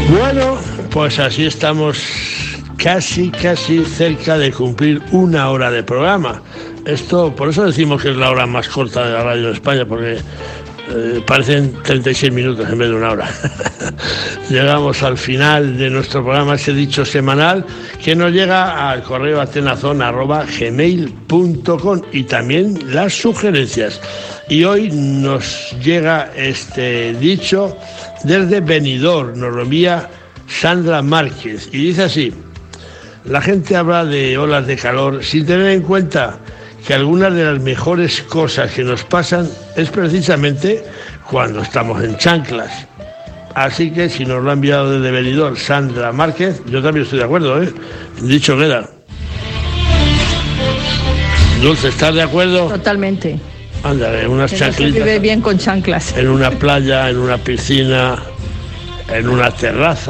Bueno, pues así estamos casi cerca de cumplir 1 hora de programa. Esto, por eso decimos que es la hora más corta de la radio en España, porque parecen 36 minutos en vez de 1 hora. Llegamos al final de nuestro programa, ese dicho semanal, que nos llega al correo atenazón@gmail.com, y también las sugerencias. Y hoy nos llega este dicho desde Benidorm, nos lo envía Sandra Márquez, y dice así: la gente habla de olas de calor sin tener en cuenta que algunas de las mejores cosas que nos pasan es precisamente cuando estamos en chanclas. Así que si nos lo ha enviado desde Benidorm Sandra Márquez, yo también estoy de acuerdo, dicho queda. Dulce, ¿estás de acuerdo? Totalmente. Ándale, unas chanclitas. Se vive bien con chanclas. En una playa, en una piscina, en una terraza.